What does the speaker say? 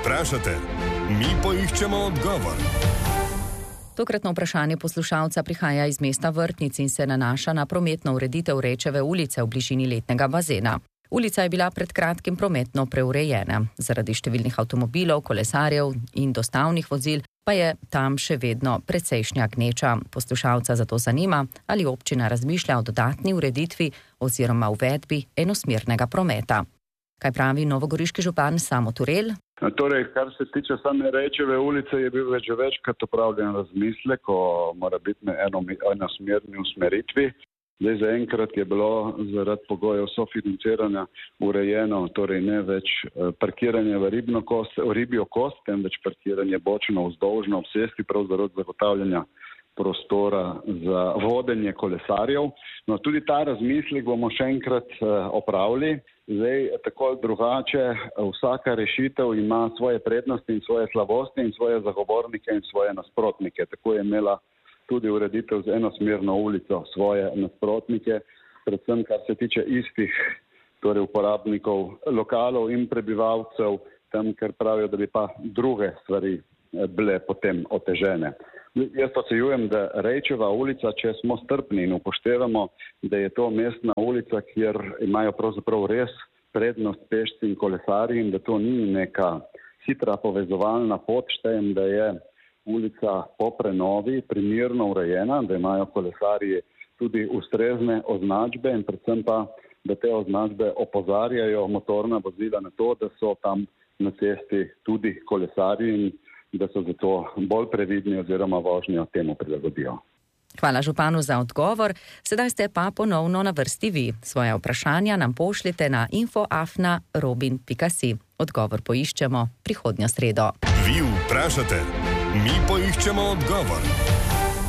vprašate, mi poiščemo odgovor. Tokratno vprašanje poslušalca prihaja iz mesta Vrtnic in se nanaša na prometno ureditev Rečeve ulice v bližini letnega bazena. Ulica je bila pred kratkim prometno preurejena. Zaradi številnih avtomobilov, kolesarjev in dostavnih vozil pa je tam še vedno precejšnja gneča. Poslušalca zato zanima, ali občina razmišlja o dodatni ureditvi oziroma uvedbi enosmernega prometa. Kaj pravi novogoriški župan Samo Turel? Torej, kar se tiče same Rečeve ulice, je bil že večkrat opravljen razmislek o morebitni enosmerni usmeritvi. Zdaj zaenkrat je bilo zaradi pogojev sofinanciranja urejeno, torej ne več parkiranje v ribjo kost, temveč parkiranje bočno vzdolžno ob cesti, prav zaradi zagotavljanja prostora za vodenje kolesarjev. No, tudi ta razmislek bomo še enkrat opravili. Zdaj, tako ali drugače, vsaka rešitev ima svoje prednosti in svoje slabosti in svoje zagovornike in svoje nasprotnike. Tako je imela tudi ureditev z enosmerno ulico svoje nasprotnike, predvsem kar se tiče istih, torej uporabnikov lokalov in prebivalcev, tam, ker pravijo, da bi pa druge stvari bile potem otežene. Jaz ocenjujem, da Rečeva ulica, če smo strpni in upoštevamo, da je to mestna ulica, kjer imajo pravzaprav res prednost pešci in kolesarji in da to ni neka hitra povezovalna pot, štejem, da je ulica po prenovi primerno urejena, da imajo kolesarji tudi ustrezne označbe in predvsem pa, da te označbe opozarjajo motorna vozila na to, da so tam na cesti tudi kolesarji in da so zato bolj previdni oziroma vožnjo temu prilagodijo. Hvala županu za odgovor. Sedaj ste pa ponovno na vrsti vi. Svoje vprašanja nam pošljite na info@robin.si. Odgovor poiščemo prihodnjo sredo. Vi vprašate, mi poiščemo odgovor.